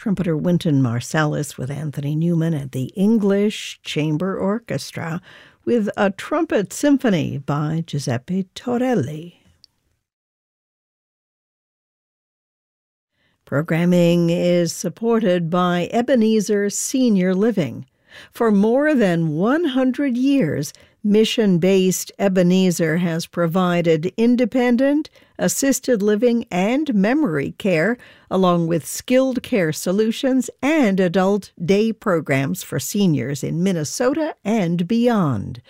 Trumpeter Wynton Marsalis with Anthony Newman and the English Chamber Orchestra with A Trumpet Symphony by Giuseppe Torelli. Programming is supported by Ebenezer Senior Living. For more than 100 years, mission-based Ebenezer has provided independent, assisted living, and memory care, along with skilled care solutions and adult day programs for seniors in Minnesota and beyond.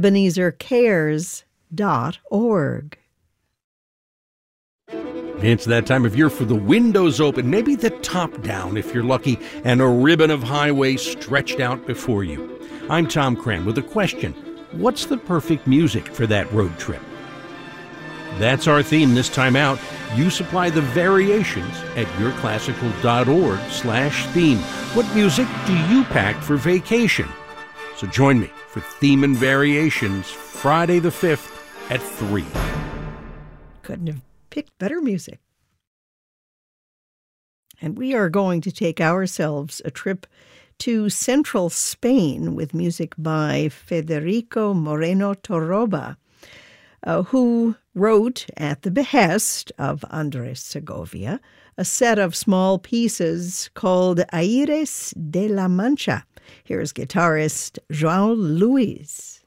EbenezerCares.org. It's that time of year for the windows open, maybe the top down if you're lucky, and a ribbon of highway stretched out before you. I'm Tom Cran with a question. What's the perfect music for that road trip? That's our theme this time out. You supply the variations at yourclassical.org/theme. What music do you pack for vacation? So join me for Theme and Variations Friday the 5th at 3. Couldn't have picked better music. And we are going to take ourselves a trip to central Spain with music by Federico Moreno Torroba, who wrote, at the behest of Andres Segovia, a set of small pieces called Aires de la Mancha. Here's guitarist João Luis.